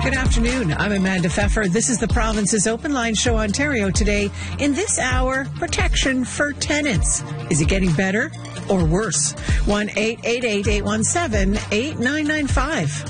Good afternoon. I'm Amanda Pfeffer. This is the Province's Open Line Show Ontario today. In this hour, protection for tenants. Is it getting better or worse? 1-888-817-8995.